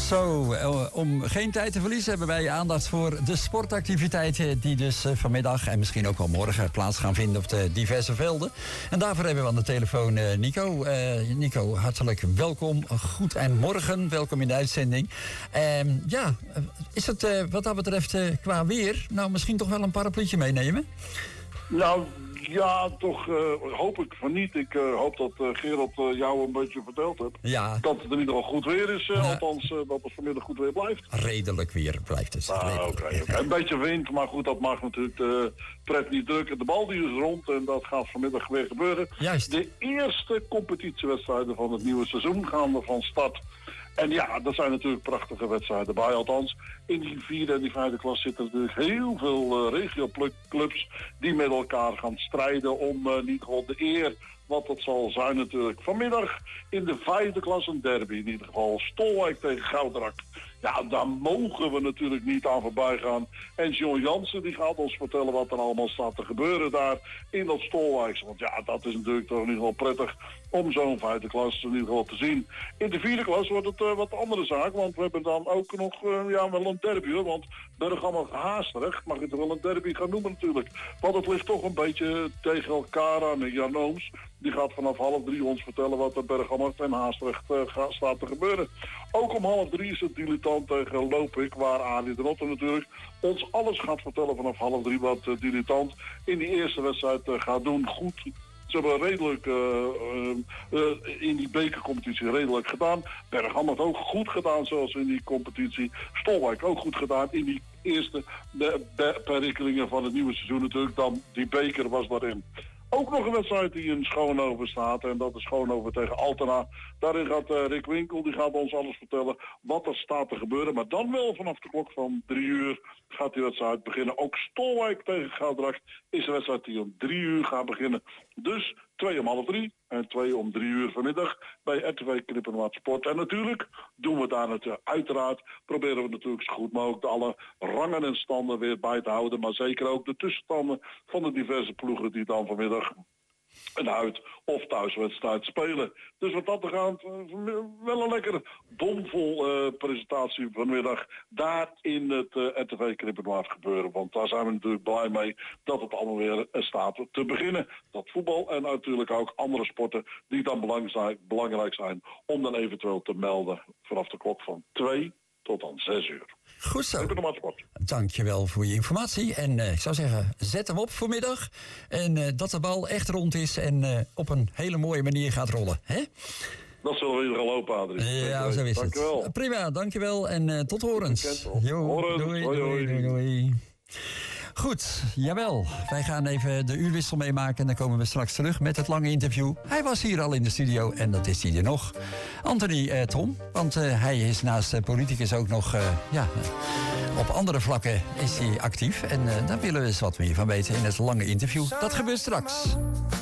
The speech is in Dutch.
Zo, om geen tijd te verliezen hebben wij aandacht voor de sportactiviteiten die dus vanmiddag en misschien ook wel morgen plaats gaan vinden op de diverse velden. En daarvoor hebben we aan de telefoon Nico. Nico, hartelijk welkom. Goed en morgen, welkom in de uitzending. Is het wat dat betreft qua weer, nou misschien toch wel een parapluutje meenemen? Nou, ja, toch hoop ik van niet. Ik hoop dat Gerald jou een beetje verteld hebt. Ja. Dat het in ieder geval goed weer is. Althans, dat het vanmiddag goed weer blijft. Redelijk weer blijft het. Oké. Een beetje wind, maar goed, dat mag natuurlijk de pret niet drukken. De bal die is rond en dat gaat vanmiddag weer gebeuren. Juist. De eerste competitiewedstrijden van het nieuwe seizoen gaan er van start. En ja, dat zijn natuurlijk prachtige wedstrijden bij. Althans, in die vierde en die vijfde klas zitten natuurlijk heel veel regioclubs die met elkaar gaan strijden om niet gewoon de eer. Wat dat zal zijn natuurlijk. Vanmiddag in de vijfde klas een derby in ieder geval. Stolwijk tegen Goudrack. Ja, daar mogen we natuurlijk niet aan voorbij gaan. En John Jansen die gaat ons vertellen wat er allemaal staat te gebeuren daar in dat Stolwijkse. Want ja, dat is natuurlijk toch in ieder geval prettig om zo'n vijfde klas in ieder geval te zien. In de vierde klas wordt het wat andere zaak. Want we hebben dan ook nog wel een derby hoor. Want Bergamo Haastrecht mag het wel een derby gaan noemen natuurlijk. Want het ligt toch een beetje tegen elkaar aan. Jan Ooms die gaat vanaf 2:30 ons vertellen wat er Bergamo en Haastrecht staat te gebeuren. Ook om 2:30 is het dilettant tegen Lopik, waar Arie de Rotter natuurlijk ons alles gaat vertellen vanaf 2:30 wat dilettant in die eerste wedstrijd gaat doen. Goed. Ze hebben redelijk in die bekercompetitie redelijk gedaan. Bergamo had ook goed gedaan zoals in die competitie. Stolwijk ook goed gedaan in die eerste perikkelingen van het nieuwe seizoen natuurlijk. Dan die beker was daarin. Ook nog een wedstrijd die in Schoonhoven staat en dat is Schoonhoven tegen Altena. Daarin gaat Rick Winkel, die gaat ons alles vertellen wat er staat te gebeuren. Maar dan wel vanaf de klok van 3:00 gaat die wedstrijd beginnen. Ook Stolwijk tegen Goudracht is een wedstrijd die om 3:00 gaat beginnen. Dus 2 om 2:30 en 2 om 3:00 vanmiddag bij RTV Knippenwaard Sport. En natuurlijk doen we daar natuurlijk uiteraard, proberen we natuurlijk zo goed mogelijk alle rangen en standen weer bij te houden. Maar zeker ook de tussenstanden van de diverse ploegen die dan vanmiddag een uit- of thuiswedstrijd spelen. Dus wat dat er gaat, wel een lekker bomvol presentatie vanmiddag daar in het RTV Knippenwaard gebeuren. Want daar zijn we natuurlijk blij mee dat het allemaal weer staat te beginnen. Dat voetbal en natuurlijk ook andere sporten die dan belangrijk zijn om dan eventueel te melden vanaf de klok van 2 tot dan 6:00. Goed zo. Dankjewel voor je informatie. En ik zou zeggen, zet hem op voormiddag. En dat de bal echt rond is en op een hele mooie manier gaat rollen. Hè? Dat zullen we in ieder geval hopen, Adrie. Ja, zo is dankjewel. Het. Prima, dankjewel en tot horens. Doei. Goed, jawel. Wij gaan even de uurwissel meemaken en dan komen we straks terug met het lange interview. Hij was hier al in de studio en dat is hij er nog. Anthony Tom, want hij is naast politicus ook nog, op andere vlakken is hij actief. En daar willen we eens wat meer van weten in het lange interview. Dat gebeurt straks.